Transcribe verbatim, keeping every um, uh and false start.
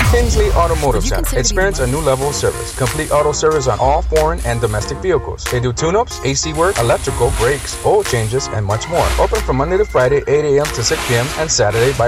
Kinsley Automotive Center. Experience a new level of service. Complete auto service on all foreign and domestic vehicles. They do tune-ups, A C work, electrical, brakes, oil changes, and much more. Open from Monday to Friday, eight a.m. to six p.m. and Saturday by